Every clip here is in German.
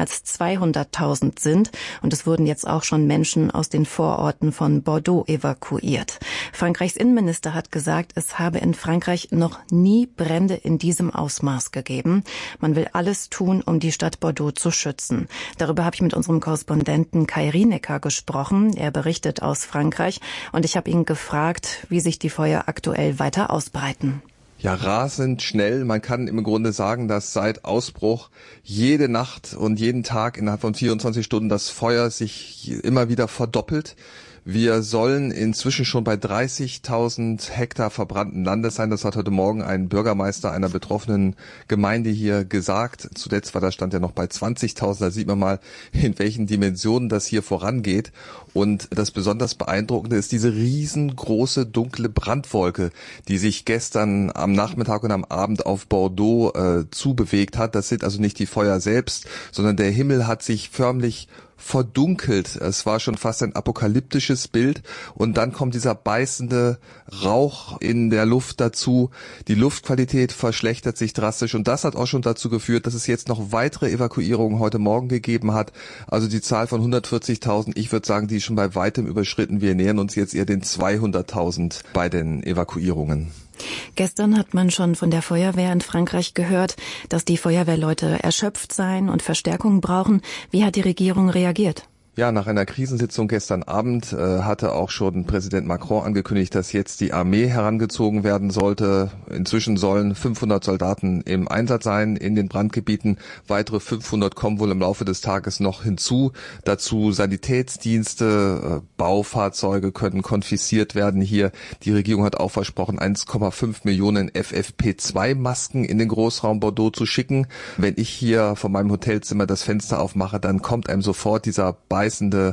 als 200.000 sind. Und es wurden jetzt auch schon Menschen aus den Vororten von Bordeaux evakuiert. Frankreichs Innenminister hat gesagt, es habe in Frankreich noch nie Brände in diesem Ausmaß gegeben. Man will alles tun, um die Stadt Bordeaux zu schützen. Darüber habe ich mit unserem Korrespondenten Kai Rienecker gesprochen. Er berichtet aus Frankreich und ich habe ihn gefragt, wie sich die Feuer aktuell weiter ausbreiten. Ja, rasend schnell. Man kann im Grunde sagen, dass seit Ausbruch jede Nacht und jeden Tag innerhalb von 24 Stunden das Feuer sich immer wieder verdoppelt. Wir sollen inzwischen schon bei 30.000 Hektar verbrannten Landes sein. Das hat heute Morgen ein Bürgermeister einer betroffenen Gemeinde hier gesagt. Zuletzt war der Stand ja noch bei 20.000. Da sieht man mal, in welchen Dimensionen das hier vorangeht. Und das besonders Beeindruckende ist diese riesengroße dunkle Brandwolke, die sich gestern am Nachmittag und am Abend auf Bordeaux zubewegt hat. Das sind also nicht die Feuer selbst, sondern der Himmel hat sich förmlich verdunkelt. Es war schon fast ein apokalyptisches Bild. Und dann kommt dieser beißende Rauch in der Luft dazu. Die Luftqualität verschlechtert sich drastisch. Und das hat auch schon dazu geführt, dass es jetzt noch weitere Evakuierungen heute Morgen gegeben hat. Also die Zahl von 140.000, ich würde sagen, die ist schon bei weitem überschritten. Wir nähern uns jetzt eher den 200.000 bei den Evakuierungen. Gestern hat man schon von der Feuerwehr in Frankreich gehört, dass die Feuerwehrleute erschöpft seien und Verstärkung brauchen. Wie hat die Regierung reagiert? Ja, nach einer Krisensitzung gestern Abend hatte auch schon Präsident Macron angekündigt, dass jetzt die Armee herangezogen werden sollte. Inzwischen sollen 500 Soldaten im Einsatz sein in den Brandgebieten. Weitere 500 kommen wohl im Laufe des Tages noch hinzu. Dazu Sanitätsdienste, Baufahrzeuge können konfisziert werden hier. Die Regierung hat auch versprochen, 1,5 Millionen FFP2-Masken in den Großraum Bordeaux zu schicken. Wenn ich hier von meinem Hotelzimmer das Fenster aufmache, dann kommt einem sofort dieser beißende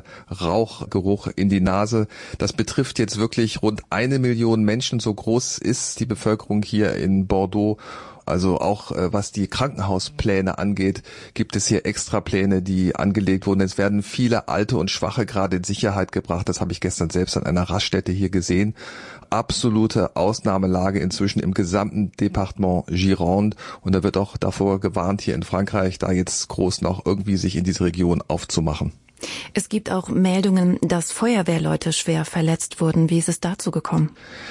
Rauchgeruch in die Nase. Das betrifft jetzt wirklich rund 1 Million Menschen. So groß ist die Bevölkerung hier in Bordeaux. Also auch was die Krankenhauspläne angeht, gibt es hier Extrapläne, die angelegt wurden. Es werden viele Alte und Schwache gerade in Sicherheit gebracht. Das habe ich gestern selbst an einer Raststätte hier gesehen. Absolute Ausnahmelage inzwischen im gesamten Departement Gironde. Und da wird auch davor gewarnt, hier in Frankreich da jetzt groß noch irgendwie sich in diese Region aufzumachen. Es gibt auch Meldungen, dass Feuerwehrleute schwer verletzt wurden. Wie ist es dazu gekommen?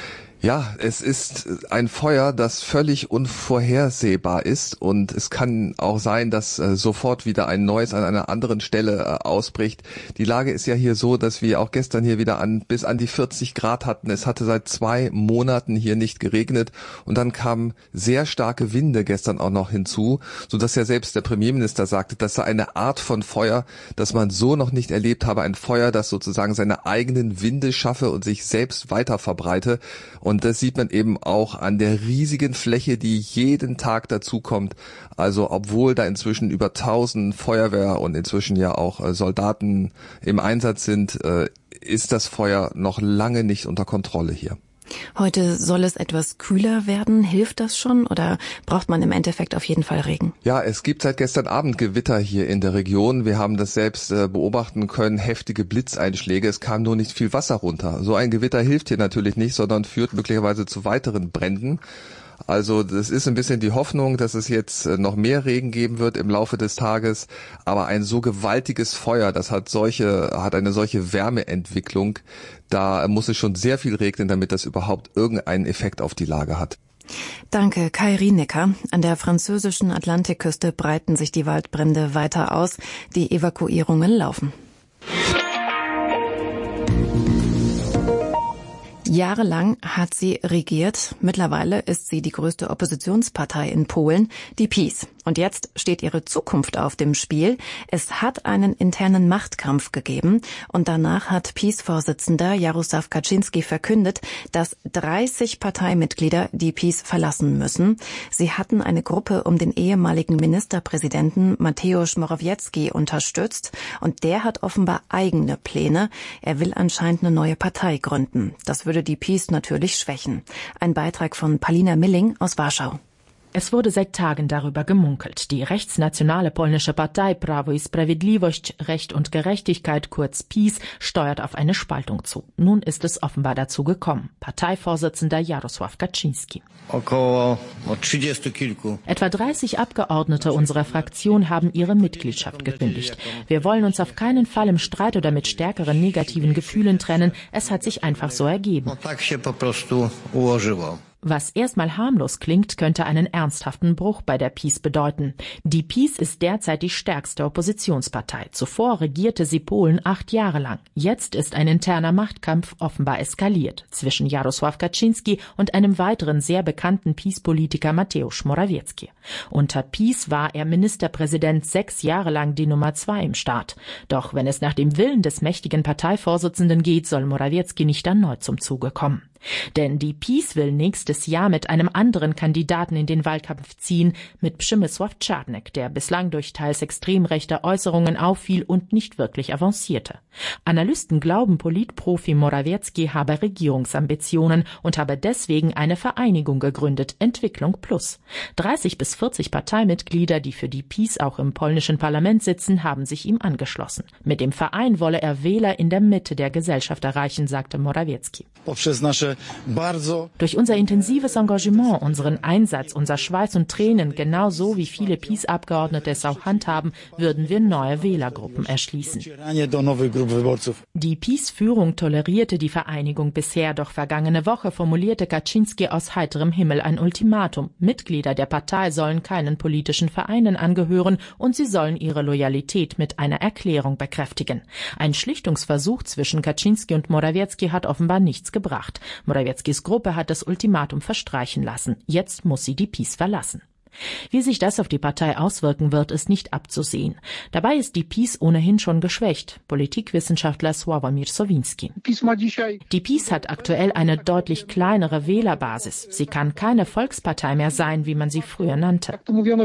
Ja, es ist ein Feuer, das völlig unvorhersehbar ist und es kann auch sein, dass sofort wieder ein neues an einer anderen Stelle ausbricht. Die Lage ist ja hier so, dass wir auch gestern hier wieder bis an die 40 Grad hatten. Es hatte seit 2 Monaten hier nicht geregnet und dann kamen sehr starke Winde gestern auch noch hinzu, sodass ja selbst der Premierminister sagte, das sei eine Art von Feuer, das man so noch nicht erlebt habe. Ein Feuer, das sozusagen seine eigenen Winde schaffe und sich selbst weiter verbreite. Und das sieht man eben auch an der riesigen Fläche, die jeden Tag dazukommt. Also obwohl da inzwischen über 1000 Feuerwehr und inzwischen ja auch Soldaten im Einsatz sind, ist das Feuer noch lange nicht unter Kontrolle hier. Heute soll es etwas kühler werden. Hilft das schon oder braucht man im Endeffekt auf jeden Fall Regen? Ja, es gibt seit gestern Abend Gewitter hier in der Region. Wir haben das selbst beobachten können, heftige Blitzeinschläge. Es kam nur nicht viel Wasser runter. So ein Gewitter hilft hier natürlich nicht, sondern führt möglicherweise zu weiteren Bränden. Also das ist ein bisschen die Hoffnung, dass es jetzt noch mehr Regen geben wird im Laufe des Tages. Aber ein so gewaltiges Feuer, das hat eine solche Wärmeentwicklung. Da muss es schon sehr viel regnen, damit das überhaupt irgendeinen Effekt auf die Lage hat. Danke, Kai Rienecker. An der französischen Atlantikküste breiten sich die Waldbrände weiter aus. Die Evakuierungen laufen. Jahrelang hat sie regiert. Mittlerweile ist sie die größte Oppositionspartei in Polen, die PiS. Und jetzt steht ihre Zukunft auf dem Spiel. Es hat einen internen Machtkampf gegeben und danach hat PiS-Vorsitzender Jarosław Kaczyński verkündet, dass 30 Parteimitglieder die PiS verlassen müssen. Sie hatten eine Gruppe um den ehemaligen Ministerpräsidenten Mateusz Morawiecki unterstützt und der hat offenbar eigene Pläne. Er will anscheinend eine neue Partei gründen. Das würde die PiS natürlich schwächen. Ein Beitrag von Palina Milling aus Warschau. Es wurde seit Tagen darüber gemunkelt. Die rechtsnationale polnische Partei Prawo i Sprawiedliwość, Recht und Gerechtigkeit, kurz PiS, steuert auf eine Spaltung zu. Nun ist es offenbar dazu gekommen. Parteivorsitzender Jarosław Kaczyński. Etwa 30 Abgeordnete unserer Fraktion haben ihre Mitgliedschaft gekündigt. Wir wollen uns auf keinen Fall im Streit oder mit stärkeren negativen Gefühlen trennen. Es hat sich einfach so ergeben. Was erstmal harmlos klingt, könnte einen ernsthaften Bruch bei der PiS bedeuten. Die PiS ist derzeit die stärkste Oppositionspartei. Zuvor regierte sie Polen 8 Jahre lang. Jetzt ist ein interner Machtkampf offenbar eskaliert zwischen Jarosław Kaczyński und einem weiteren sehr bekannten PiS-Politiker Mateusz Morawiecki. Unter PiS war er Ministerpräsident 6 Jahre lang die Nummer 2 im Staat. Doch wenn es nach dem Willen des mächtigen Parteivorsitzenden geht, soll Morawiecki nicht erneut zum Zuge kommen. Denn die PiS will nächstes Jahr mit einem anderen Kandidaten in den Wahlkampf ziehen, mit Przemysław Czarnek, der bislang durch teils extrem rechte Äußerungen auffiel und nicht wirklich avancierte. Analysten glauben, Politprofi Morawiecki habe Regierungsambitionen und habe deswegen eine Vereinigung gegründet, Entwicklung Plus. 30 bis 40 Parteimitglieder, die für die PiS auch im polnischen Parlament sitzen, haben sich ihm angeschlossen. Mit dem Verein wolle er Wähler in der Mitte der Gesellschaft erreichen, sagte Morawiecki. Durch unser intensives Engagement, unseren Einsatz, unser Schweiß und Tränen, genauso wie viele PiS-Abgeordnete es auch handhaben, würden wir neue Wählergruppen erschließen. Die PiS-Führung tolerierte die Vereinigung bisher, doch vergangene Woche formulierte Kaczyński aus heiterem Himmel ein Ultimatum. Mitglieder der Partei sollen keinen politischen Vereinen angehören und sie sollen ihre Loyalität mit einer Erklärung bekräftigen. Ein Schlichtungsversuch zwischen Kaczyński und Morawiecki hat offenbar nichts gebracht. Morawieckis Gruppe hat das Ultimatum verstreichen lassen. Jetzt muss sie die PiS verlassen. Wie sich das auf die Partei auswirken wird, ist nicht abzusehen. Dabei ist die PiS ohnehin schon geschwächt. Politikwissenschaftler Sławomir Sowinski. Die PiS hat aktuell eine deutlich kleinere Wählerbasis. Sie kann keine Volkspartei mehr sein, wie man sie früher nannte.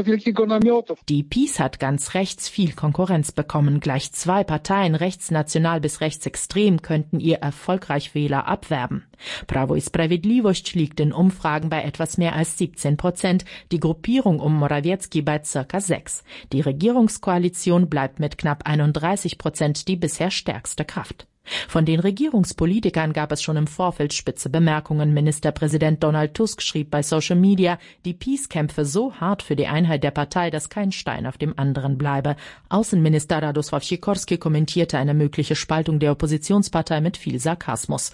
Die PiS hat ganz rechts viel Konkurrenz bekommen. Gleich 2 Parteien, rechtsnational bis rechtsextrem, könnten ihr erfolgreich Wähler abwerben. Prawo i Sprawiedliwość liegt in Umfragen bei etwas mehr als 17%. Die Gruppierung um Morawiecki bei ca. 6. Die Regierungskoalition bleibt mit knapp 31% die bisher stärkste Kraft. Von den Regierungspolitikern gab es schon im Vorfeld spitze Bemerkungen. Ministerpräsident Donald Tusk schrieb bei Social Media, die PiS kämpfe so hart für die Einheit der Partei, dass kein Stein auf dem anderen bleibe. Außenminister Radosław Sikorski kommentierte eine mögliche Spaltung der Oppositionspartei mit viel Sarkasmus.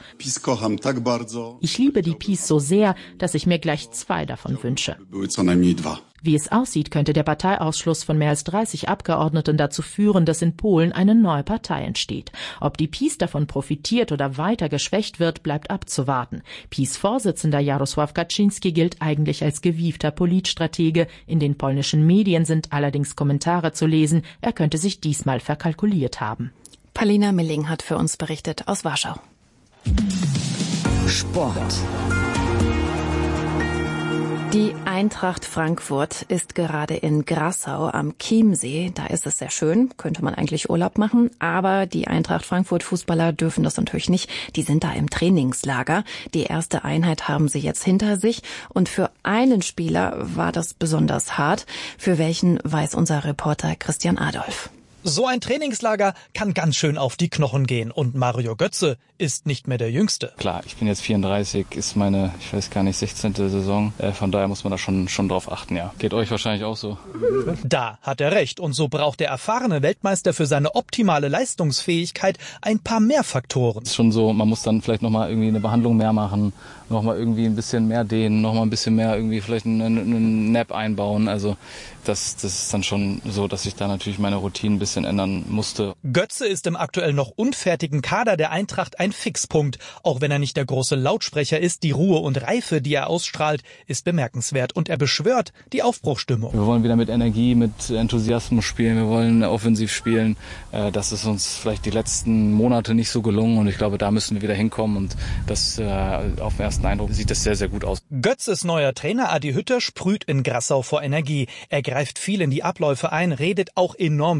Ich liebe die PiS so sehr, dass ich mir gleich 2 davon wünsche. Wie es aussieht, könnte der Parteiausschluss von mehr als 30 Abgeordneten dazu führen, dass in Polen eine neue Partei entsteht. Ob die PiS davon profitiert oder weiter geschwächt wird, bleibt abzuwarten. PiS-Vorsitzender Jarosław Kaczyński gilt eigentlich als gewiefter Politstratege. In den polnischen Medien sind allerdings Kommentare zu lesen, er könnte sich diesmal verkalkuliert haben. Paulina Milling hat für uns berichtet aus Warschau. Sport. Die Eintracht Frankfurt ist gerade in Grassau am Chiemsee. Da ist es sehr schön, könnte man eigentlich Urlaub machen. Aber die Eintracht Frankfurt-Fußballer dürfen das natürlich nicht. Die sind da im Trainingslager. Die erste Einheit haben sie jetzt hinter sich. Und für einen Spieler war das besonders hart. Für welchen weiß unser Reporter Christian Adolf. So ein Trainingslager kann ganz schön auf die Knochen gehen. Und Mario Götze ist nicht mehr der Jüngste. Klar, ich bin jetzt 34, ist meine, 16. Saison. Von daher muss man da schon drauf achten, ja. Geht euch wahrscheinlich auch so. Da hat er recht. Und so braucht der erfahrene Weltmeister für seine optimale Leistungsfähigkeit ein paar mehr Faktoren. Es ist schon so, man muss dann vielleicht nochmal irgendwie eine Behandlung mehr machen, nochmal irgendwie ein bisschen mehr dehnen, nochmal ein bisschen mehr irgendwie vielleicht einen Nap einbauen. Also das ist dann schon so, dass ich da natürlich meine Routine ein bisschen ändern musste. Götze ist im aktuell noch unfertigen Kader der Eintracht ein Fixpunkt. Auch wenn er nicht der große Lautsprecher ist, die Ruhe und Reife, die er ausstrahlt, ist bemerkenswert. Und er beschwört die Aufbruchstimmung. Wir wollen wieder mit Energie, mit Enthusiasmus spielen. Wir wollen offensiv spielen. Das ist uns vielleicht die letzten Monate nicht so gelungen. Und ich glaube, da müssen wir wieder hinkommen. Und das auf den ersten Eindruck sieht das sehr, sehr gut aus. Götzes neuer Trainer Adi Hütter sprüht in Grassau vor Energie. Er greift viel in die Abläufe ein, redet auch enorm viel mit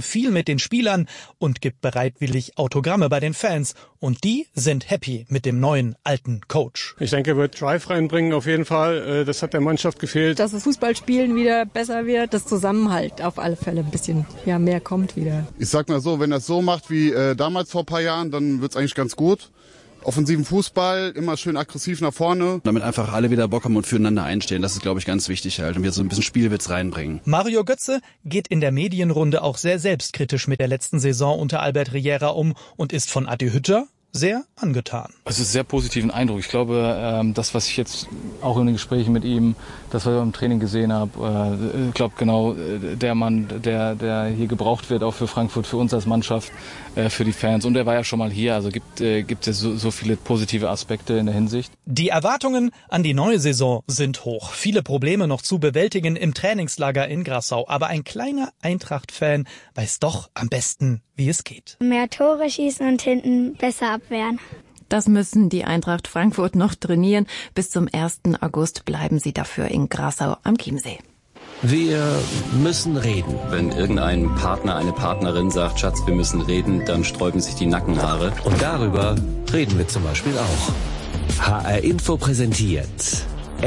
mit den Spielern und gibt bereitwillig Autogramme bei den Fans. Und die sind happy mit dem neuen, alten Coach. Ich denke, er wird Drive reinbringen, auf jeden Fall. Das hat der Mannschaft gefehlt. Dass das Fußballspielen wieder besser wird, das Zusammenhalt auf alle Fälle ein bisschen mehr kommt wieder. Ich sag mal so, wenn er es so macht wie damals vor ein paar Jahren, dann wird's eigentlich ganz gut. Offensiven Fußball, immer schön aggressiv nach vorne. Damit einfach alle wieder Bock haben und füreinander einstehen. Das ist, glaube ich, ganz wichtig halt. Und wir so ein bisschen Spielwitz reinbringen. Mario Götze geht in der Medienrunde auch sehr selbstkritisch mit der letzten Saison unter Albert Riera um und ist von Adi Hütter sehr angetan. Es ist sehr positiven Eindruck. Ich glaube, das, was ich jetzt auch in den Gesprächen mit ihm, das, was ich im Training gesehen habe, ich glaube genau, der Mann, der hier gebraucht wird, auch für Frankfurt, für uns als Mannschaft, für die Fans. Und er war ja schon mal hier, also gibt es so viele positive Aspekte in der Hinsicht. Die Erwartungen an die neue Saison sind hoch. Viele Probleme noch zu bewältigen im Trainingslager in Grassau. Aber ein kleiner Eintracht-Fan weiß doch am besten, wie es geht. Mehr Tore schießen und hinten besser abwehren. Das müssen die Eintracht Frankfurt noch trainieren. Bis zum 1. August bleiben sie dafür in Grassau am Chiemsee. Wir müssen reden. Wenn irgendein Partner, eine Partnerin sagt, Schatz, wir müssen reden, dann sträuben sich die Nackenhaare. Und darüber reden wir zum Beispiel auch. HR Info präsentiert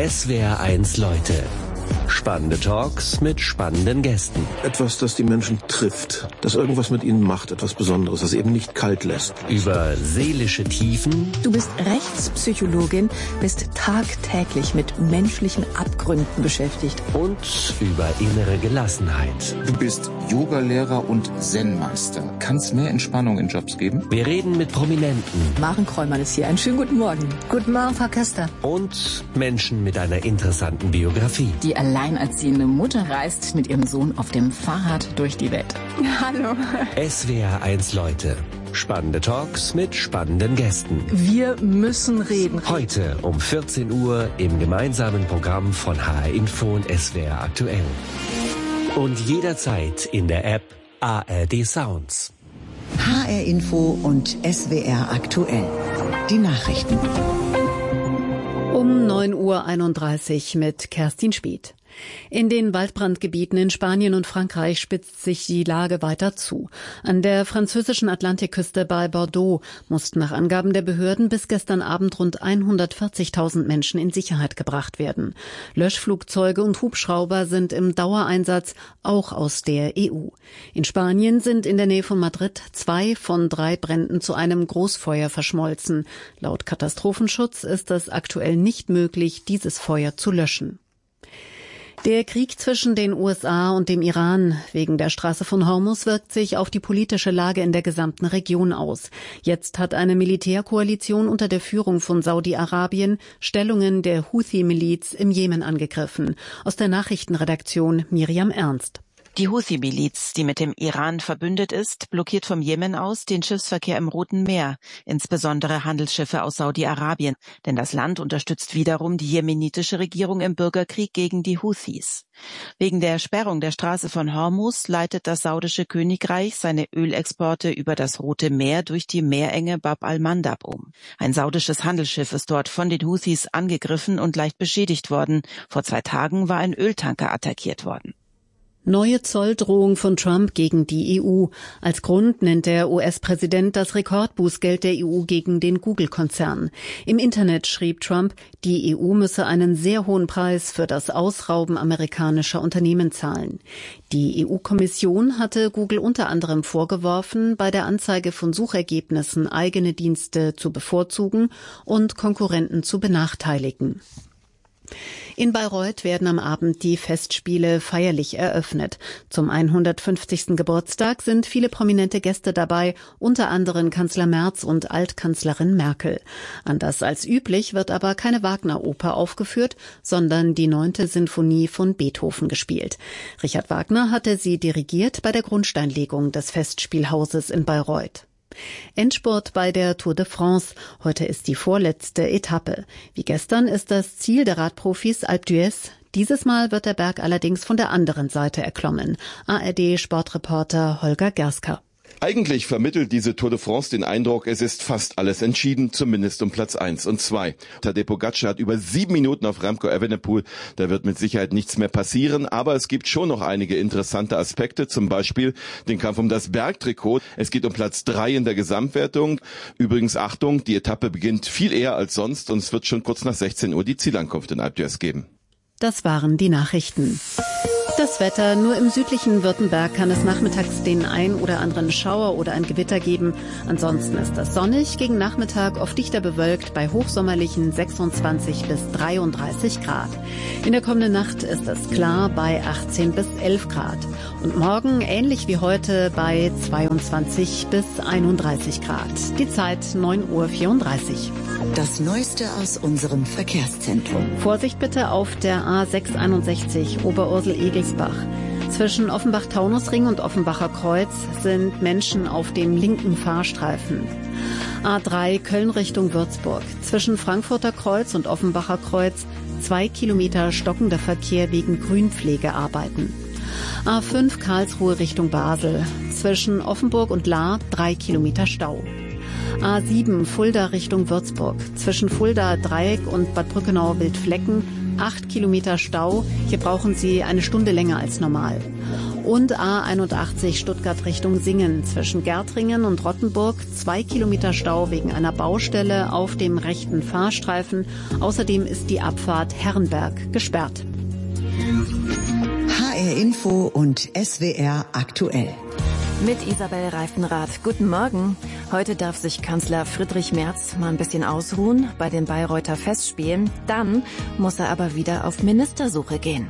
SWR1 Leute. Spannende Talks mit spannenden Gästen. Etwas, das die Menschen trifft, das irgendwas mit ihnen macht, etwas Besonderes, das eben nicht kalt lässt. Über seelische Tiefen. Du bist Rechtspsychologin, bist tagtäglich mit menschlichen Abgründen beschäftigt. Und über innere Gelassenheit. Du bist Yogalehrer und Zen-Meister. Kann es mehr Entspannung in Jobs geben? Wir reden mit Prominenten. Maren Kräumann ist hier. Einen schönen guten Morgen. Guten Morgen, Frau Köster. Und Menschen mit einer interessanten Biografie. Die alleinerziehende Mutter reist mit ihrem Sohn auf dem Fahrrad durch die Welt. Hallo. SWR1 Leute. Spannende Talks mit spannenden Gästen. Wir müssen reden. Heute um 14 Uhr im gemeinsamen Programm von HR Info und SWR Aktuell. Und jederzeit in der App ARD Sounds. HR Info und SWR Aktuell. Die Nachrichten. Um 9:31 Uhr mit Kerstin Spieth. In den Waldbrandgebieten in Spanien und Frankreich spitzt sich die Lage weiter zu. An der französischen Atlantikküste bei Bordeaux mussten nach Angaben der Behörden bis gestern Abend rund 140.000 Menschen in Sicherheit gebracht werden. Löschflugzeuge und Hubschrauber sind im Dauereinsatz, auch aus der EU. In Spanien sind in der Nähe von Madrid 2 von 3 Bränden zu einem Großfeuer verschmolzen. Laut Katastrophenschutz ist es aktuell nicht möglich, dieses Feuer zu löschen. Der Krieg zwischen den USA und dem Iran wegen der Straße von Hormuz wirkt sich auf die politische Lage in der gesamten Region aus. Jetzt hat eine Militärkoalition unter der Führung von Saudi-Arabien Stellungen der Houthi-Miliz im Jemen angegriffen. Aus der Nachrichtenredaktion Miriam Ernst. Die Houthi-Miliz, die mit dem Iran verbündet ist, blockiert vom Jemen aus den Schiffsverkehr im Roten Meer, insbesondere Handelsschiffe aus Saudi-Arabien, denn das Land unterstützt wiederum die jemenitische Regierung im Bürgerkrieg gegen die Houthis. Wegen der Sperrung der Straße von Hormuz leitet das saudische Königreich seine Ölexporte über das Rote Meer durch die Meerenge Bab al-Mandab um. Ein saudisches Handelsschiff ist dort von den Houthis angegriffen und leicht beschädigt worden. Vor 2 Tagen war ein Öltanker attackiert worden. Neue Zolldrohung von Trump gegen die EU. Als Grund nennt der US-Präsident das Rekordbußgeld der EU gegen den Google-Konzern. Im Internet schrieb Trump, die EU müsse einen sehr hohen Preis für das Ausrauben amerikanischer Unternehmen zahlen. Die EU-Kommission hatte Google unter anderem vorgeworfen, bei der Anzeige von Suchergebnissen eigene Dienste zu bevorzugen und Konkurrenten zu benachteiligen. In Bayreuth werden am Abend die Festspiele feierlich eröffnet. Zum 150. Geburtstag sind viele prominente Gäste dabei, unter anderem Kanzler Merz und Altkanzlerin Merkel. Anders als üblich wird aber keine Wagner-Oper aufgeführt, sondern die 9. Sinfonie von Beethoven gespielt. Richard Wagner hatte sie dirigiert bei der Grundsteinlegung des Festspielhauses in Bayreuth. Endspurt bei der Tour de France. Heute ist die vorletzte Etappe. Wie gestern ist das Ziel der Radprofis Alpe d'Huez. Dieses Mal wird der Berg allerdings von der anderen Seite erklommen. ARD-Sportreporter Holger Gerska. Eigentlich vermittelt diese Tour de France den Eindruck, es ist fast alles entschieden, zumindest um Platz 1 und 2. Tadej Pogačar hat über 7 Minuten auf Remco Evenepoel. Da wird mit Sicherheit nichts mehr passieren, aber es gibt schon noch einige interessante Aspekte, zum Beispiel den Kampf um das Bergtrikot. Es geht um Platz 3 in der Gesamtwertung. Übrigens, Achtung, die Etappe beginnt viel eher als sonst und es wird schon kurz nach 16 Uhr die Zielankunft in Alpe d'Huez geben. Das waren die Nachrichten. Das Wetter: Nur im südlichen Württemberg kann es nachmittags den ein oder anderen Schauer oder ein Gewitter geben. Ansonsten ist es sonnig, gegen Nachmittag oft dichter bewölkt bei hochsommerlichen 26 bis 33 Grad. In der kommenden Nacht ist es klar bei 18 bis 11 Grad. Und morgen ähnlich wie heute bei 22 bis 31 Grad. Die Zeit 9:34 Uhr. Das Neueste aus unserem Verkehrszentrum. Vorsicht bitte auf der A661 Oberursel-Egelsbach. Zwischen Offenbach-Taunusring und Offenbacher Kreuz sind Menschen auf dem linken Fahrstreifen. A3 Köln Richtung Würzburg. Zwischen Frankfurter Kreuz und Offenbacher Kreuz 2 Kilometer stockender Verkehr wegen Grünpflegearbeiten. A5 Karlsruhe Richtung Basel. Zwischen Offenburg und Lahr 3 Kilometer Stau. A7 Fulda Richtung Würzburg. Zwischen Fulda Dreieck und Bad Brückenau-Wildflecken 8 Kilometer Stau. Hier brauchen Sie eine Stunde länger als normal. Und A81 Stuttgart Richtung Singen. Zwischen Gärtringen und Rottenburg 2 Kilometer Stau wegen einer Baustelle auf dem rechten Fahrstreifen. Außerdem ist die Abfahrt Herrenberg gesperrt. HR Info und SWR aktuell. Mit Isabel Reifenrath. Guten Morgen. Heute darf sich Kanzler Friedrich Merz mal ein bisschen ausruhen bei den Bayreuther Festspielen. Dann muss er aber wieder auf Ministersuche gehen.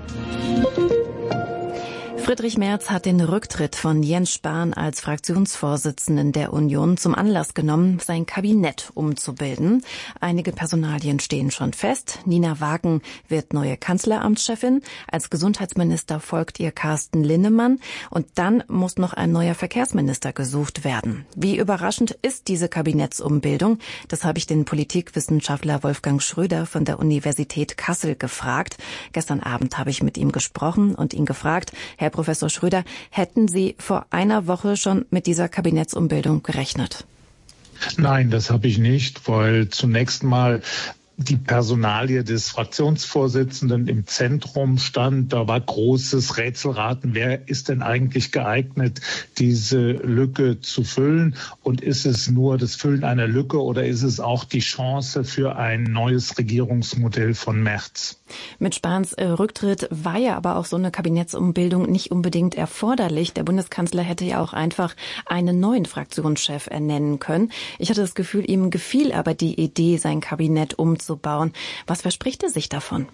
Friedrich Merz hat den Rücktritt von Jens Spahn als Fraktionsvorsitzenden der Union zum Anlass genommen, sein Kabinett umzubilden. Einige Personalien stehen schon fest. Nina Wagen wird neue Kanzleramtschefin. Als Gesundheitsminister folgt ihr Carsten Linnemann. Und dann muss noch ein neuer Verkehrsminister gesucht werden. Wie überraschend ist diese Kabinettsumbildung? Das habe ich den Politikwissenschaftler Wolfgang Schröder von der Universität Kassel gefragt. Gestern Abend habe ich mit ihm gesprochen und ihn gefragt: Herr Professor Schröder, hätten Sie vor einer Woche schon mit dieser Kabinettsumbildung gerechnet? Nein, das habe ich nicht, weil zunächst mal die Personalie des Fraktionsvorsitzenden im Zentrum stand. Da war großes Rätselraten. Wer ist denn eigentlich geeignet, diese Lücke zu füllen? Und ist es nur das Füllen einer Lücke oder ist es auch die Chance für ein neues Regierungsmodell von Merz? Mit Spahns Rücktritt war ja aber auch so eine Kabinettsumbildung nicht unbedingt erforderlich. Der Bundeskanzler hätte ja auch einfach einen neuen Fraktionschef ernennen können. Ich hatte das Gefühl, ihm gefiel aber die Idee, sein Kabinett umzubauen. Was verspricht er sich davon?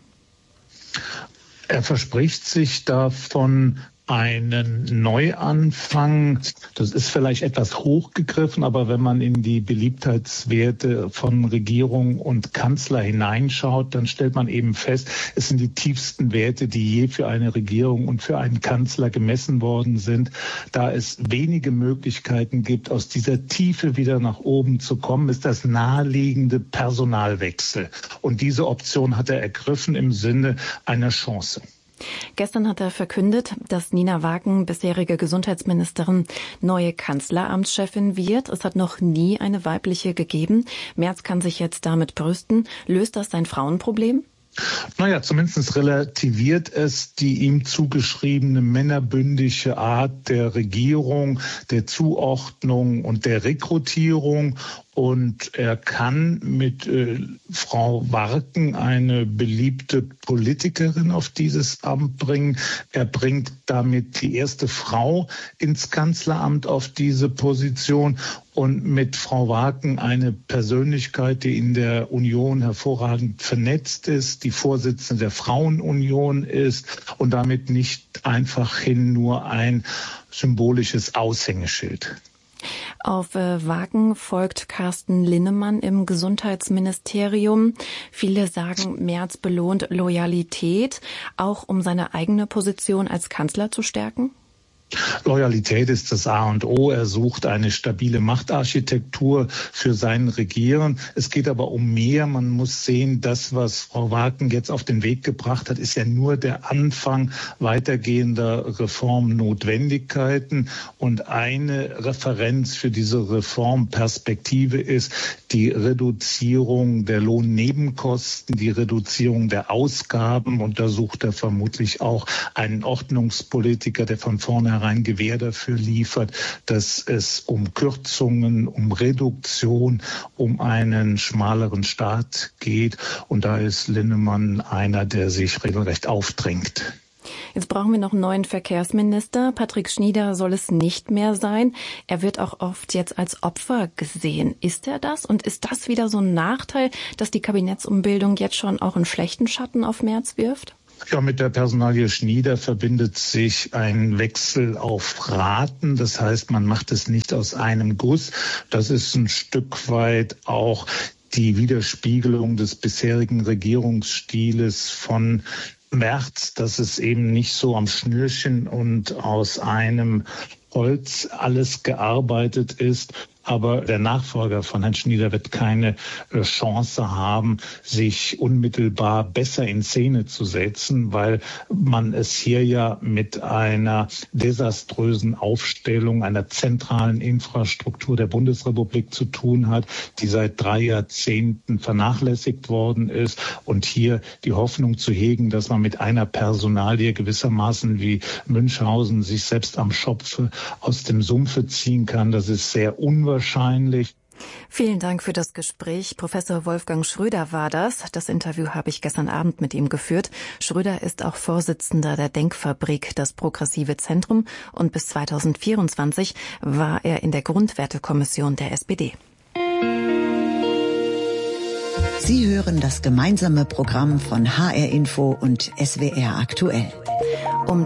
Er verspricht sich davon einen Neuanfang. Das ist vielleicht etwas hochgegriffen, aber wenn man in die Beliebtheitswerte von Regierung und Kanzler hineinschaut, dann stellt man eben fest, es sind die tiefsten Werte, die je für eine Regierung und für einen Kanzler gemessen worden sind. Da es wenige Möglichkeiten gibt, aus dieser Tiefe wieder nach oben zu kommen, ist das naheliegende Personalwechsel. Und diese Option hat er ergriffen im Sinne einer Chance. Gestern hat er verkündet, dass Nina Wagen, bisherige Gesundheitsministerin, neue Kanzleramtschefin wird. Es hat noch nie eine weibliche gegeben. Merz kann sich jetzt damit brüsten. Löst das sein Frauenproblem? Naja, zumindest relativiert es die ihm zugeschriebene männerbündige Art der Regierung, der Zuordnung und der Rekrutierung. Und er kann mit Frau Warken eine beliebte Politikerin auf dieses Amt bringen. Er bringt damit die erste Frau ins Kanzleramt auf diese Position und mit Frau Warken eine Persönlichkeit, die in der Union hervorragend vernetzt ist, die Vorsitzende der Frauenunion ist und damit nicht einfach nur ein symbolisches Aushängeschild. Auf Wagen folgt Carsten Linnemann im Gesundheitsministerium. Viele sagen, Merz belohnt Loyalität, auch um seine eigene Position als Kanzler zu stärken. Loyalität ist das A und O. Er sucht eine stabile Machtarchitektur für sein Regieren. Es geht aber um mehr. Man muss sehen, das, was Frau Wagen jetzt auf den Weg gebracht hat, ist ja nur der Anfang weitergehender Reformnotwendigkeiten. Und eine Referenz für diese Reformperspektive ist die Reduzierung der Lohnnebenkosten, die Reduzierung der Ausgaben. Und da sucht er vermutlich auch einen Ordnungspolitiker, der von vornherein Gewähr dafür liefert, dass es um Kürzungen, um Reduktion, um einen schmaleren Staat geht. Und da ist Linnemann einer, der sich regelrecht aufdrängt. Jetzt brauchen wir noch einen neuen Verkehrsminister. Patrick Schnieder soll es nicht mehr sein. Er wird auch oft jetzt als Opfer gesehen. Ist er das? Und ist das wieder so ein Nachteil, dass die Kabinettsumbildung jetzt schon auch einen schlechten Schatten auf Merz wirft? Ja, mit der Personalie Schnieder verbindet sich ein Wechsel auf Raten. Das heißt, man macht es nicht aus einem Guss. Das ist ein Stück weit auch die Widerspiegelung des bisherigen Regierungsstiles von Merz, dass es eben nicht so am Schnürchen und aus einem Holz alles gearbeitet ist. Aber der Nachfolger von Herrn Schnieder wird keine Chance haben, sich unmittelbar besser in Szene zu setzen, weil man es hier ja mit einer desaströsen Aufstellung einer zentralen Infrastruktur der Bundesrepublik zu tun hat, die seit 3 Jahrzehnten vernachlässigt worden ist. Und hier die Hoffnung zu hegen, dass man mit einer Personalie gewissermaßen wie Münchhausen sich selbst am Schopfe aus dem Sumpfe ziehen kann, das ist sehr unwahrscheinlich. Vielen Dank für das Gespräch. Professor Wolfgang Schröder war das. Das Interview habe ich gestern Abend mit ihm geführt. Schröder ist auch Vorsitzender der Denkfabrik, das Progressive Zentrum. Und bis 2024 war er in der Grundwertekommission der SPD. Sie hören das gemeinsame Programm von HR Info und SWR aktuell. Um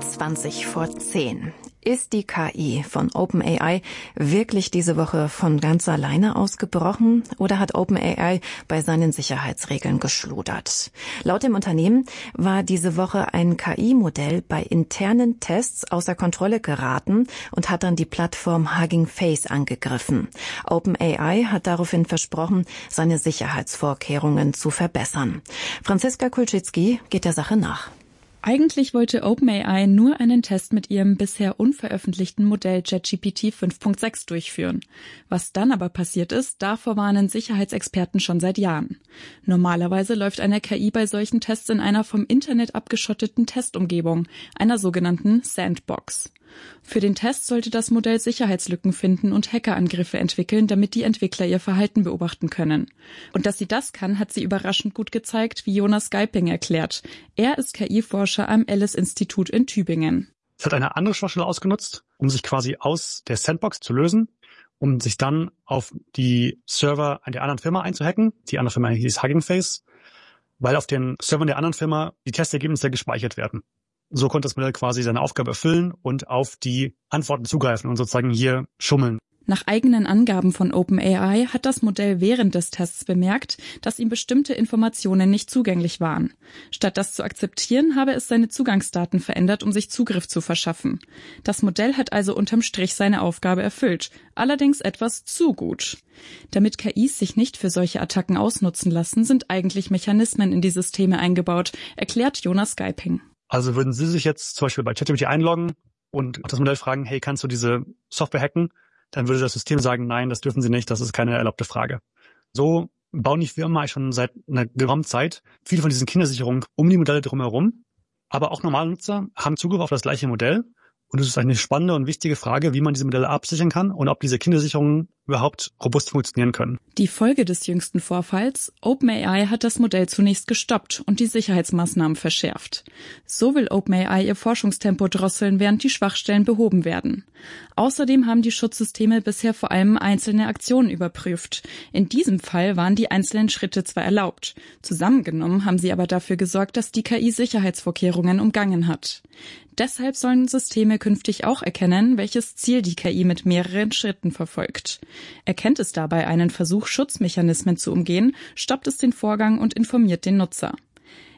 20:10. Ist die KI von OpenAI wirklich diese Woche von ganz alleine ausgebrochen oder hat OpenAI bei seinen Sicherheitsregeln geschludert? Laut dem Unternehmen war diese Woche ein KI-Modell bei internen Tests außer Kontrolle geraten und hat dann die Plattform Hugging Face angegriffen. OpenAI hat daraufhin versprochen, seine Sicherheitsvorkehrungen zu verbessern. Franziska Kulczycki geht der Sache nach. Eigentlich wollte OpenAI nur einen Test mit ihrem bisher unveröffentlichten Modell ChatGPT 5.6 durchführen. Was dann aber passiert ist, davor warnen Sicherheitsexperten schon seit Jahren. Normalerweise läuft eine KI bei solchen Tests in einer vom Internet abgeschotteten Testumgebung, einer sogenannten Sandbox. Für den Test sollte das Modell Sicherheitslücken finden und Hackerangriffe entwickeln, damit die Entwickler ihr Verhalten beobachten können. Und dass sie das kann, hat sie überraschend gut gezeigt, wie Jonas Geiping erklärt. Er ist KI-Forscher am Ellis-Institut in Tübingen. Es hat eine andere Schwachstelle ausgenutzt, um sich quasi aus der Sandbox zu lösen, um sich dann auf die Server der anderen Firma einzuhacken. Die andere Firma hieß Hugging Face, weil auf den Servern der anderen Firma die Testergebnisse gespeichert werden. So konnte das Modell quasi seine Aufgabe erfüllen und auf die Antworten zugreifen und sozusagen hier schummeln. Nach eigenen Angaben von OpenAI hat das Modell während des Tests bemerkt, dass ihm bestimmte Informationen nicht zugänglich waren. Statt das zu akzeptieren, habe es seine Zugangsdaten verändert, um sich Zugriff zu verschaffen. Das Modell hat also unterm Strich seine Aufgabe erfüllt, allerdings etwas zu gut. Damit KIs sich nicht für solche Attacken ausnutzen lassen, sind eigentlich Mechanismen in die Systeme eingebaut, erklärt Jonas Geiping. Also würden Sie sich jetzt zum Beispiel bei ChatGPT einloggen und das Modell fragen, hey, kannst du diese Software hacken? Dann würde das System sagen, nein, das dürfen Sie nicht, das ist keine erlaubte Frage. So bauen die Firmen schon seit einer geraumen Zeit viele von diesen Kindersicherungen um die Modelle drumherum. Aber auch normale Nutzer haben Zugriff auf das gleiche Modell. Und es ist eine spannende und wichtige Frage, wie man diese Modelle absichern kann und ob diese Kindersicherungen überhaupt robust funktionieren können. Die Folge des jüngsten Vorfalls: OpenAI hat das Modell zunächst gestoppt und die Sicherheitsmaßnahmen verschärft. So will OpenAI ihr Forschungstempo drosseln, während die Schwachstellen behoben werden. Außerdem haben die Schutzsysteme bisher vor allem einzelne Aktionen überprüft. In diesem Fall waren die einzelnen Schritte zwar erlaubt, zusammengenommen haben sie aber dafür gesorgt, dass die KI Sicherheitsvorkehrungen umgangen hat. Deshalb sollen Systeme künftig auch erkennen, welches Ziel die KI mit mehreren Schritten verfolgt. Erkennt es dabei einen Versuch, Schutzmechanismen zu umgehen, stoppt es den Vorgang und informiert den Nutzer.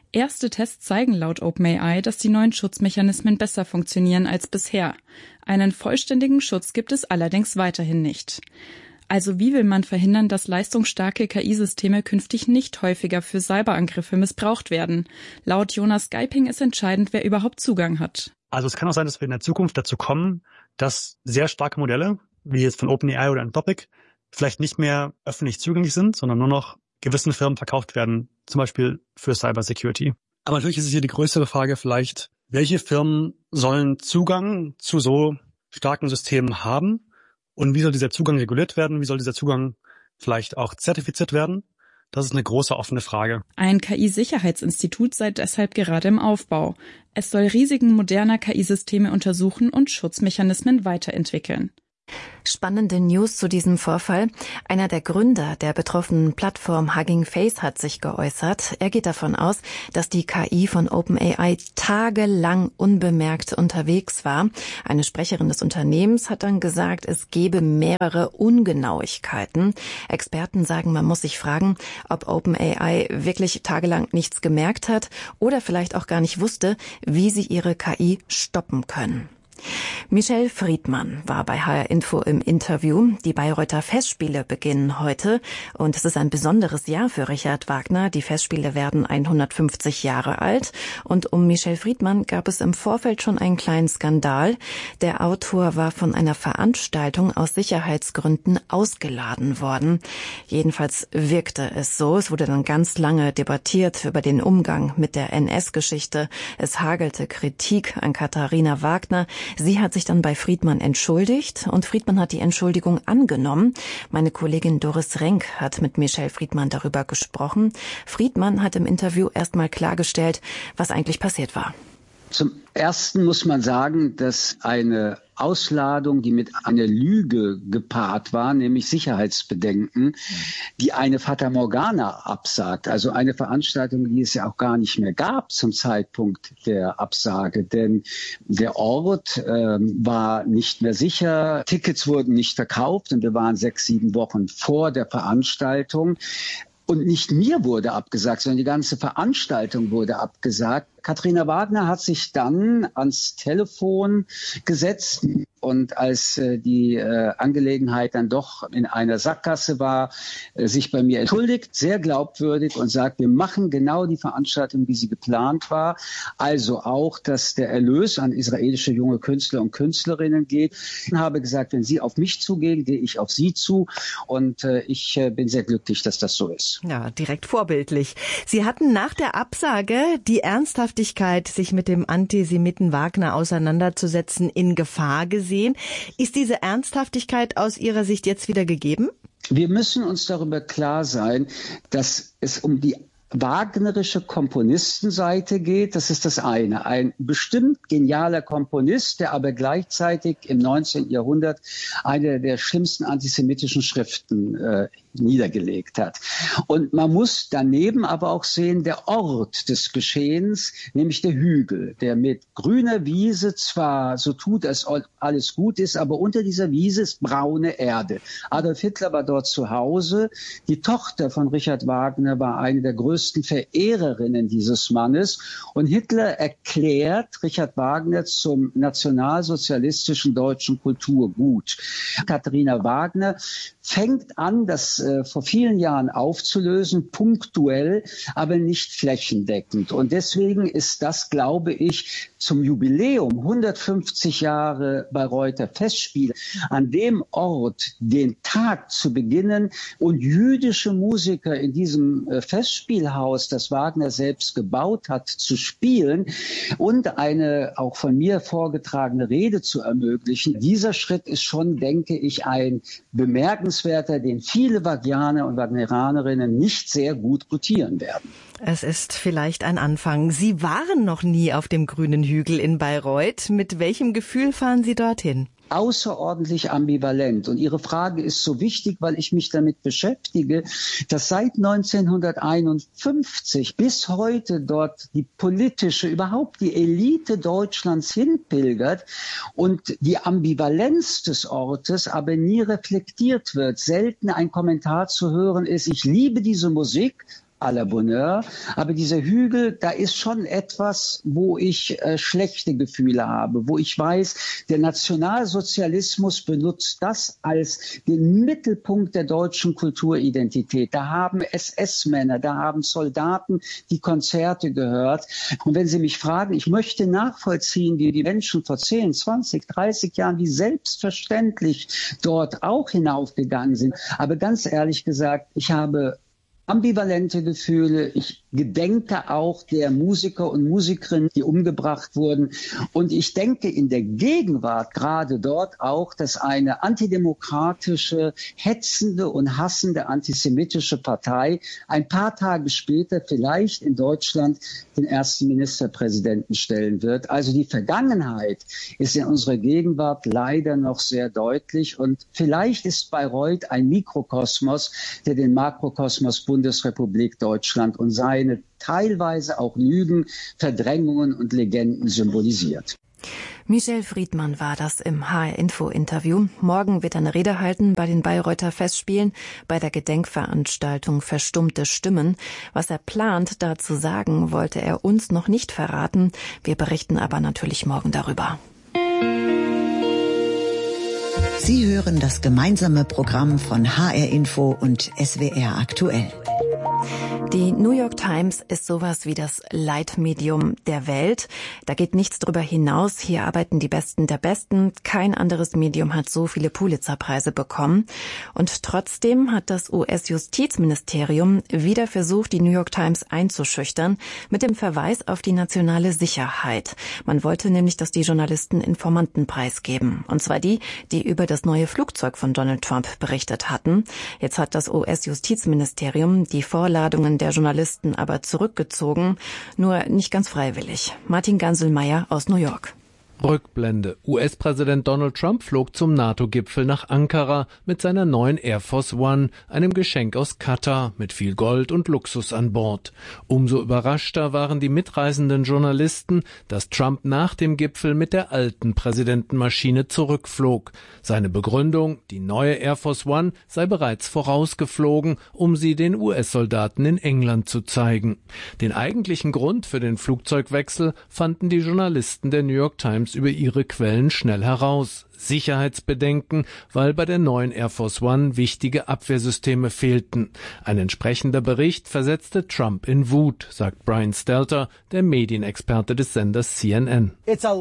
Erste Tests zeigen laut OpenAI, dass die neuen Schutzmechanismen besser funktionieren als bisher. Einen vollständigen Schutz gibt es allerdings weiterhin nicht. Also wie will man verhindern, dass leistungsstarke KI-Systeme künftig nicht häufiger für Cyberangriffe missbraucht werden? Laut Jonas Geiping ist entscheidend, wer überhaupt Zugang hat. Also es kann auch sein, dass wir in der Zukunft dazu kommen, dass sehr starke Modelle, wie jetzt von OpenAI oder Anthropic, vielleicht nicht mehr öffentlich zugänglich sind, sondern nur noch gewissen Firmen verkauft werden, zum Beispiel für Cybersecurity. Aber natürlich ist es hier die größere Frage vielleicht, welche Firmen sollen Zugang zu so starken Systemen haben? Und wie soll dieser Zugang reguliert werden? Wie soll dieser Zugang vielleicht auch zertifiziert werden? Das ist eine große offene Frage. Ein KI-Sicherheitsinstitut sei deshalb gerade im Aufbau. Es soll Risiken moderner KI-Systeme untersuchen und Schutzmechanismen weiterentwickeln. Spannende News zu diesem Vorfall. Einer der Gründer der betroffenen Plattform Hugging Face hat sich geäußert. Er geht davon aus, dass die KI von OpenAI tagelang unbemerkt unterwegs war. Eine Sprecherin des Unternehmens hat dann gesagt, es gebe mehrere Ungenauigkeiten. Experten sagen, man muss sich fragen, ob OpenAI wirklich tagelang nichts gemerkt hat oder vielleicht auch gar nicht wusste, wie sie ihre KI stoppen können. Michel Friedmann war bei HR Info im Interview. Die Bayreuther Festspiele beginnen heute und es ist ein besonderes Jahr für Richard Wagner. Die Festspiele werden 150 Jahre alt und um Michel Friedmann gab es im Vorfeld schon einen kleinen Skandal. Der Autor war von einer Veranstaltung aus Sicherheitsgründen ausgeladen worden. Jedenfalls wirkte es so. Es wurde dann ganz lange debattiert über den Umgang mit der NS-Geschichte. Es hagelte Kritik an Katharina Wagner. Sie hat sich dann bei Friedmann entschuldigt und Friedmann hat die Entschuldigung angenommen. Meine Kollegin Doris Renk hat mit Michel Friedmann darüber gesprochen. Friedmann hat im Interview erstmal klargestellt, was eigentlich passiert war. Zum Ersten muss man sagen, dass eine Ausladung, die mit einer Lüge gepaart war, nämlich Sicherheitsbedenken, die eine Fata Morgana absagt. Also eine Veranstaltung, die es ja auch gar nicht mehr gab zum Zeitpunkt der Absage. Denn der Ort war nicht mehr sicher, Tickets wurden nicht verkauft und wir waren 6-7 Wochen vor der Veranstaltung. Und nicht mir wurde abgesagt, sondern die ganze Veranstaltung wurde abgesagt. Katharina Wagner hat sich dann ans Telefon gesetzt und als die Angelegenheit dann doch in einer Sackgasse war, sich bei mir entschuldigt, sehr glaubwürdig und sagt, wir machen genau die Veranstaltung, wie sie geplant war. Also auch, dass der Erlös an israelische junge Künstler und Künstlerinnen geht. Ich habe gesagt, wenn Sie auf mich zugehen, gehe ich auf Sie zu und ich bin sehr glücklich, dass das so ist. Ja, direkt vorbildlich. Sie hatten nach der Absage die Ernsthaftigkeit, sich mit dem Antisemiten Wagner auseinanderzusetzen, in Gefahr gesehen. Ist diese Ernsthaftigkeit aus Ihrer Sicht jetzt wieder gegeben? Wir müssen uns darüber klar sein, dass es um die wagnerische Komponistenseite geht. Das ist das eine. Ein bestimmt genialer Komponist, der aber gleichzeitig im 19. Jahrhundert eine der schlimmsten antisemitischen Schriften niedergelegt hat. Und man muss daneben aber auch sehen, der Ort des Geschehens, nämlich der Hügel, der mit grüner Wiese zwar so tut, als alles gut ist, aber unter dieser Wiese ist braune Erde. Adolf Hitler war dort zu Hause. Die Tochter von Richard Wagner war eine der größten Verehrerinnen dieses Mannes. Und Hitler erklärt Richard Wagner zum nationalsozialistischen deutschen Kulturgut. Katharina Wagner fängt an, das vor vielen Jahren aufzulösen, punktuell, aber nicht flächendeckend. Und deswegen ist das, glaube ich, zum Jubiläum 150 Jahre Bayreuther Festspiele, an dem Ort den Tag zu beginnen und jüdische Musiker in diesem Festspielhaus, das Wagner selbst gebaut hat, zu spielen und eine auch von mir vorgetragene Rede zu ermöglichen. Dieser Schritt ist schon, denke ich, ein bemerkenswerter, den viele Wagner und Wagneranerinnen nicht sehr gut gutieren werden. Es ist vielleicht ein Anfang. Sie waren noch nie auf dem grünen Hügel in Bayreuth. Mit welchem Gefühl fahren Sie dorthin? Außerordentlich ambivalent. Und Ihre Frage ist so wichtig, weil ich mich damit beschäftige, dass seit 1951 bis heute dort die politische, überhaupt die Elite Deutschlands hinpilgert und die Ambivalenz des Ortes aber nie reflektiert wird. Selten ein Kommentar zu hören ist, ich liebe diese Musik, à la Bonheur. Aber dieser Hügel, da ist schon etwas, wo ich schlechte Gefühle habe, wo ich weiß, der Nationalsozialismus benutzt das als den Mittelpunkt der deutschen Kulturidentität. Da haben SS-Männer, da haben Soldaten die Konzerte gehört. Und wenn Sie mich fragen, ich möchte nachvollziehen, wie die Menschen vor 10, 20, 30 Jahren, wie selbstverständlich dort auch hinaufgegangen sind. Aber ganz ehrlich gesagt, ich habe ambivalente Gefühle. Ich gedenke auch der Musiker und Musikerinnen, die umgebracht wurden. Und ich denke in der Gegenwart gerade dort auch, dass eine antidemokratische, hetzende und hassende antisemitische Partei ein paar Tage später vielleicht in Deutschland den ersten Ministerpräsidenten stellen wird. Also die Vergangenheit ist in unserer Gegenwart leider noch sehr deutlich. Und vielleicht ist Bayreuth ein Mikrokosmos, der den Makrokosmos Bundesrepublik Deutschland und seine teilweise auch Lügen, Verdrängungen und Legenden symbolisiert. Michel Friedmann war das im HR-Info-Interview. Morgen wird er eine Rede halten bei den Bayreuther Festspielen bei der Gedenkveranstaltung Verstummte Stimmen. Was er plant, da zu sagen, wollte er uns noch nicht verraten. Wir berichten aber natürlich morgen darüber. Sie hören das gemeinsame Programm von HR-Info und SWR aktuell. Die New York Times ist sowas wie das Leitmedium der Welt. Da geht nichts drüber hinaus. Hier arbeiten die Besten der Besten. Kein anderes Medium hat so viele Pulitzerpreise bekommen. Und trotzdem hat das US-Justizministerium wieder versucht, die New York Times einzuschüchtern mit dem Verweis auf die nationale Sicherheit. Man wollte nämlich, dass die Journalisten Informanten preisgeben. Und zwar die über das neue Flugzeug von Donald Trump berichtet hatten. Jetzt hat das US-Justizministerium die Vorladungen der Journalisten aber zurückgezogen, nur nicht ganz freiwillig. Martin Ganselmeier aus New York. Rückblende. US-Präsident Donald Trump flog zum NATO-Gipfel nach Ankara mit seiner neuen Air Force One, einem Geschenk aus Katar mit viel Gold und Luxus an Bord. Umso überraschter waren die mitreisenden Journalisten, dass Trump nach dem Gipfel mit der alten Präsidentenmaschine zurückflog. Seine Begründung, die neue Air Force One sei bereits vorausgeflogen, um sie den US-Soldaten in England zu zeigen. Den eigentlichen Grund für den Flugzeugwechsel fanden die Journalisten der New York Times über ihre Quellen schnell heraus. Sicherheitsbedenken, weil bei der neuen Air Force One wichtige Abwehrsysteme fehlten. Ein entsprechender Bericht versetzte Trump in Wut, sagt Brian Stelter, der Medienexperte des Senders CNN.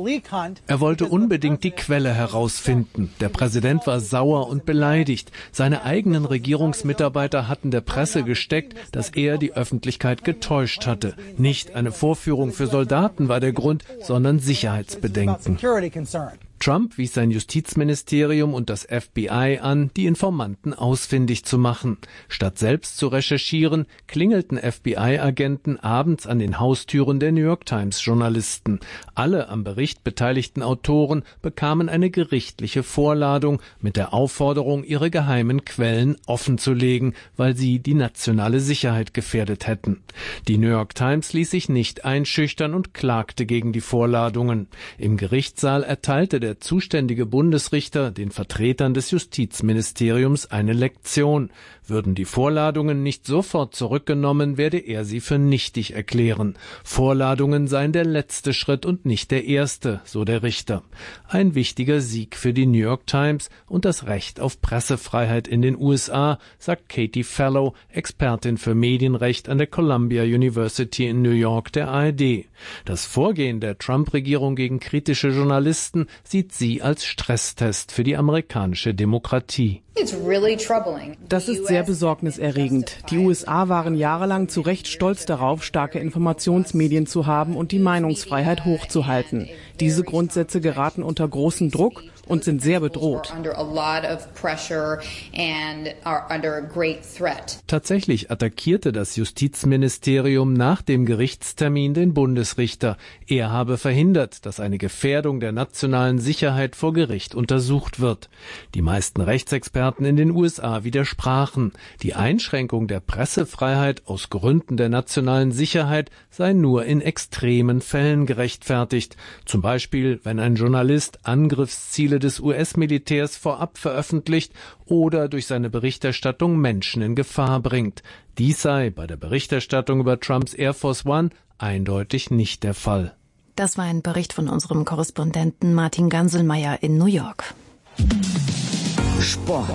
Er wollte unbedingt die Quelle herausfinden. Der Präsident war sauer und beleidigt. Seine eigenen Regierungsmitarbeiter hatten der Presse gesteckt, dass er die Öffentlichkeit getäuscht hatte. Nicht eine Vorführung für Soldaten war der Grund, sondern Sicherheitsbedenken. Trump wies sein Justizministerium und das FBI an, die Informanten ausfindig zu machen. Statt selbst zu recherchieren, klingelten FBI-Agenten abends an den Haustüren der New York Times-Journalisten. Alle am Bericht beteiligten Autoren bekamen eine gerichtliche Vorladung mit der Aufforderung, ihre geheimen Quellen offenzulegen, weil sie die nationale Sicherheit gefährdet hätten. Die New York Times ließ sich nicht einschüchtern und klagte gegen die Vorladungen. Im Gerichtssaal erteilte der zuständige Bundesrichter den Vertretern des Justizministeriums eine Lektion. Würden die Vorladungen nicht sofort zurückgenommen, werde er sie für nichtig erklären. Vorladungen seien der letzte Schritt und nicht der erste, so der Richter. Ein wichtiger Sieg für die New York Times und das Recht auf Pressefreiheit in den USA, sagt Katie Fallow, Expertin für Medienrecht an der Columbia University in New York der ARD. Das Vorgehen der Trump-Regierung gegen kritische Journalisten sieht sie als Stresstest für die amerikanische Demokratie. Das ist sehr besorgniserregend. Die USA waren jahrelang zu Recht stolz darauf, starke Informationsmedien zu haben und die Meinungsfreiheit hochzuhalten. Diese Grundsätze geraten unter großen Druck und sind sehr bedroht. Tatsächlich attackierte das Justizministerium nach dem Gerichtstermin den Bundesrichter. Er habe verhindert, dass eine Gefährdung der nationalen Sicherheit vor Gericht untersucht wird. Die meisten Rechtsexperten in den USA widersprachen. Die Einschränkung der Pressefreiheit aus Gründen der nationalen Sicherheit sei nur in extremen Fällen gerechtfertigt. Zum Beispiel, wenn ein Journalist Angriffsziele Ziele des US-Militärs vorab veröffentlicht oder durch seine Berichterstattung Menschen in Gefahr bringt. Dies sei bei der Berichterstattung über Trumps Air Force One eindeutig nicht der Fall. Das war ein Bericht von unserem Korrespondenten Martin Ganselmeier in New York. Sport.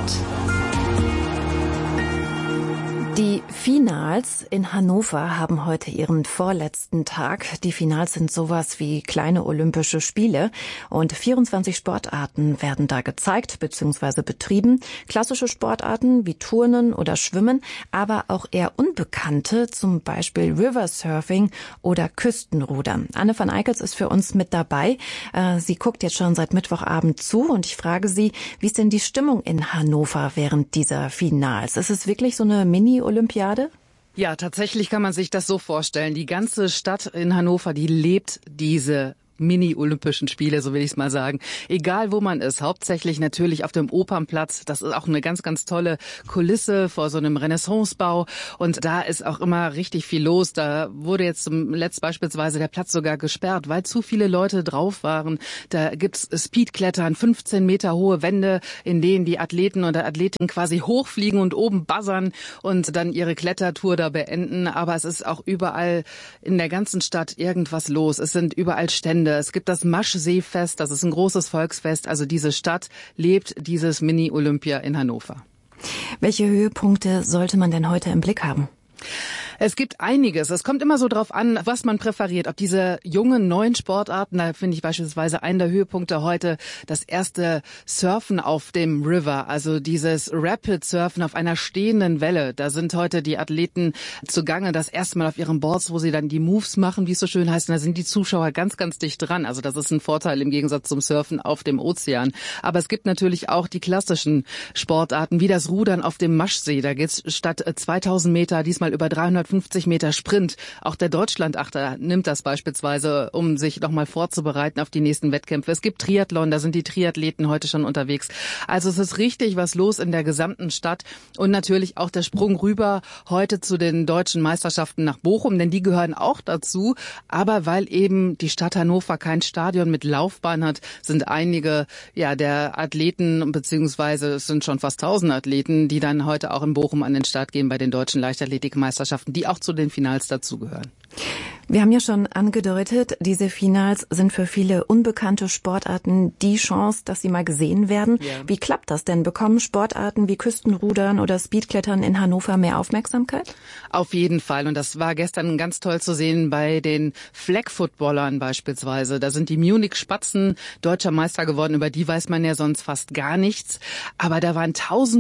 Die Finals in Hannover haben heute ihren vorletzten Tag. Die Finals sind sowas wie kleine Olympische Spiele und 24 Sportarten werden da gezeigt bzw. betrieben. Klassische Sportarten wie Turnen oder Schwimmen, aber auch eher unbekannte, zum Beispiel Riversurfing oder Küstenrudern. Anne van Eickels ist für uns mit dabei. Sie guckt jetzt schon seit Mittwochabend zu und ich frage sie, wie ist denn die Stimmung in Hannover während dieser Finals? Ist es wirklich so eine Mini-Olympiade? Ja, tatsächlich kann man sich das so vorstellen. Die ganze Stadt in Hannover, die lebt diese Mini-Olympischen Spiele, so will ich es mal sagen. Egal wo man ist, hauptsächlich natürlich auf dem Opernplatz. Das ist auch eine ganz, ganz tolle Kulisse vor so einem Renaissancebau. Und da ist auch immer richtig viel los. Da wurde jetzt zuletzt beispielsweise der Platz sogar gesperrt, weil zu viele Leute drauf waren. Da gibt's Speedklettern, 15 Meter hohe Wände, in denen die Athleten oder Athletinnen quasi hochfliegen und oben buzzern und dann ihre Klettertour da beenden. Aber es ist auch überall in der ganzen Stadt irgendwas los. Es sind überall Stände. Es gibt das Maschseefest, das ist ein großes Volksfest. Also diese Stadt lebt dieses Mini-Olympia in Hannover. Welche Höhepunkte sollte man denn heute im Blick haben? Es gibt einiges. Es kommt immer so drauf an, was man präferiert. Ob diese jungen, neuen Sportarten, da finde ich beispielsweise einen der Höhepunkte heute das erste Surfen auf dem River, also dieses Rapid Surfen auf einer stehenden Welle. Da sind heute die Athleten zugange, das erste Mal auf ihren Boards, wo sie dann die Moves machen, wie es so schön heißt. Und da sind die Zuschauer ganz, ganz dicht dran. Also das ist ein Vorteil im Gegensatz zum Surfen auf dem Ozean. Aber es gibt natürlich auch die klassischen Sportarten, wie das Rudern auf dem Maschsee. Da geht's statt 2000 Meter diesmal über 350 Meter Sprint. Auch der Deutschlandachter nimmt das beispielsweise, um sich nochmal vorzubereiten auf die nächsten Wettkämpfe. Es gibt Triathlon, da sind die Triathleten heute schon unterwegs. Also es ist richtig was los in der gesamten Stadt und natürlich auch der Sprung rüber heute zu den deutschen Meisterschaften nach Bochum, denn die gehören auch dazu. Aber weil eben die Stadt Hannover kein Stadion mit Laufbahn hat, sind einige der Athleten, beziehungsweise es sind schon fast 1000 Athleten, die dann heute auch in Bochum an den Start gehen bei den deutschen Leichtathletikmeisterschaften, die auch zu den Finals dazugehören. Wir haben ja schon angedeutet, diese Finals sind für viele unbekannte Sportarten die Chance, dass sie mal gesehen werden. Ja. Wie klappt das denn? Bekommen Sportarten wie Küstenrudern oder Speedklettern in Hannover mehr Aufmerksamkeit? Auf jeden Fall. Und das war gestern ganz toll zu sehen bei den Flag-Footballern beispielsweise. Da sind die Munich-Spatzen deutscher Meister geworden. Über die weiß man ja sonst fast gar nichts. Aber da waren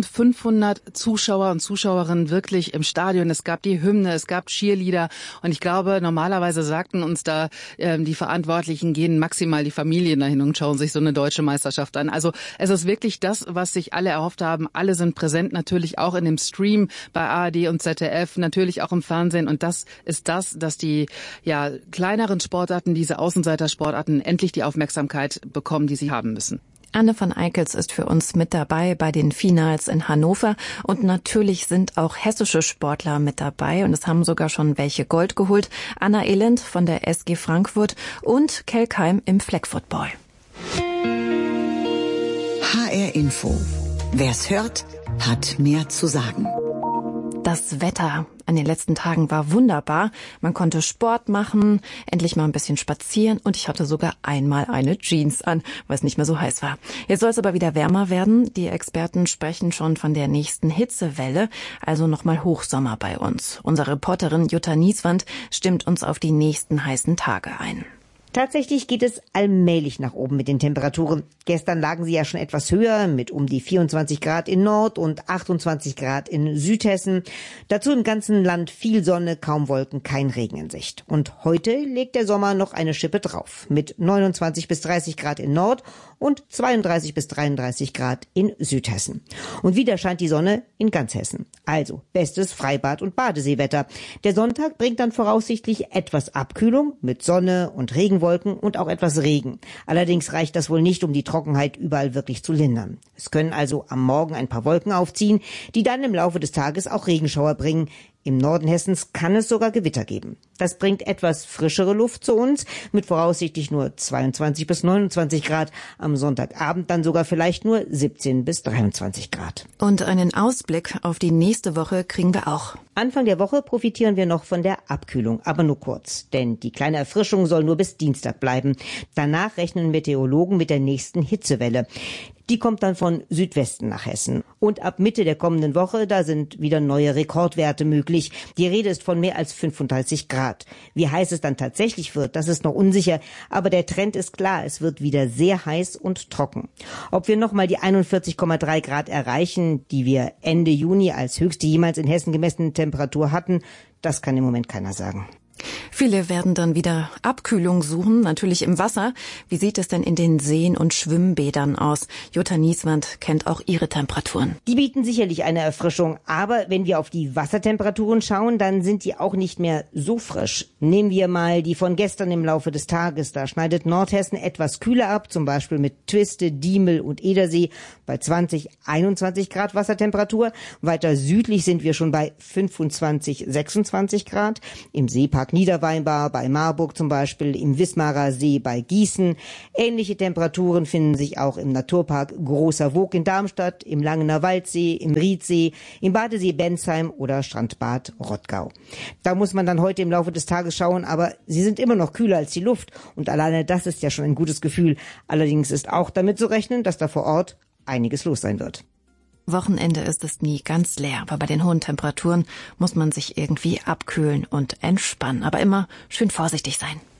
1500 Zuschauer und Zuschauerinnen wirklich im Stadion. Es gab die Hymne, es gab Cheerleader. Und ich glaube, normalerweise sagten uns da die Verantwortlichen, gehen maximal die Familien dahin und schauen sich so eine deutsche Meisterschaft an. Also es ist wirklich das, was sich alle erhofft haben. Alle sind präsent, natürlich auch in dem Stream bei ARD und ZDF, natürlich auch im Fernsehen. Und das ist das, dass die kleineren Sportarten, diese Außenseitersportarten, endlich die Aufmerksamkeit bekommen, die sie haben müssen. Anne van Eickels ist für uns mit dabei bei den Finals in Hannover und natürlich sind auch hessische Sportler mit dabei und es haben sogar schon welche Gold geholt. Anna Elend von der SG Frankfurt und Kelkheim im Flag Football. HR Info. Wer's hört, hat mehr zu sagen. Das Wetter an den letzten Tagen war wunderbar. Man konnte Sport machen, endlich mal ein bisschen spazieren und ich hatte sogar einmal eine Jeans an, weil es nicht mehr so heiß war. Jetzt soll es aber wieder wärmer werden. Die Experten sprechen schon von der nächsten Hitzewelle, also nochmal Hochsommer bei uns. Unsere Reporterin Jutta Nieswand stimmt uns auf die nächsten heißen Tage ein. Tatsächlich geht es allmählich nach oben mit den Temperaturen. Gestern lagen sie ja schon etwas höher mit um die 24 Grad in Nord- und 28 Grad in Südhessen. Dazu im ganzen Land viel Sonne, kaum Wolken, kein Regen in Sicht. Und heute legt der Sommer noch eine Schippe drauf mit 29 bis 30 Grad in Nord- und 32 bis 33 Grad in Südhessen. Und wieder scheint die Sonne in ganz Hessen. Also bestes Freibad- und Badeseewetter. Der Sonntag bringt dann voraussichtlich etwas Abkühlung mit Sonne und Regenwolken und auch etwas Regen. Allerdings reicht das wohl nicht, um die Trockenheit überall wirklich zu lindern. Es können also am Morgen ein paar Wolken aufziehen, die dann im Laufe des Tages auch Regenschauer bringen. Im Norden Hessens kann es sogar Gewitter geben. Das bringt etwas frischere Luft zu uns, mit voraussichtlich nur 22 bis 29 Grad. Am Sonntagabend dann sogar vielleicht nur 17 bis 23 Grad. Und einen Ausblick auf die nächste Woche kriegen wir auch. Anfang der Woche profitieren wir noch von der Abkühlung, aber nur kurz. Denn die kleine Erfrischung soll nur bis Dienstag bleiben. Danach rechnen Meteorologen mit der nächsten Hitzewelle. Die kommt dann von Südwesten nach Hessen. Und ab Mitte der kommenden Woche, da sind wieder neue Rekordwerte möglich. Die Rede ist von mehr als 35 Grad. Wie heiß es dann tatsächlich wird, das ist noch unsicher. Aber der Trend ist klar, es wird wieder sehr heiß und trocken. Ob wir nochmal die 41,3 Grad erreichen, die wir Ende Juni als höchste jemals in Hessen gemessene Temperatur hatten, das kann im Moment keiner sagen. Viele werden dann wieder Abkühlung suchen, natürlich im Wasser. Wie sieht es denn in den Seen und Schwimmbädern aus? Jutta Nieswand kennt auch ihre Temperaturen. Die bieten sicherlich eine Erfrischung, aber wenn wir auf die Wassertemperaturen schauen, dann sind die auch nicht mehr so frisch. Nehmen wir mal die von gestern im Laufe des Tages. Da schneidet Nordhessen etwas kühler ab, zum Beispiel mit Twiste, Diemel und Edersee bei 20, 21 Grad Wassertemperatur. Weiter südlich sind wir schon bei 25, 26 Grad. Im Seepark Niederweinbar bei Marburg zum Beispiel, im Wismarer See bei Gießen. Ähnliche Temperaturen finden sich auch im Naturpark Großer Woog in Darmstadt, im Langener Waldsee, im Riedsee, im Badesee Bensheim oder Strandbad Rottgau. Da muss man dann heute im Laufe des Tages schauen, aber sie sind immer noch kühler als die Luft und alleine das ist ja schon ein gutes Gefühl. Allerdings ist auch damit zu rechnen, dass da vor Ort einiges los sein wird. Wochenende ist es nie ganz leer, aber bei den hohen Temperaturen muss man sich irgendwie abkühlen und entspannen. Aber immer schön vorsichtig sein.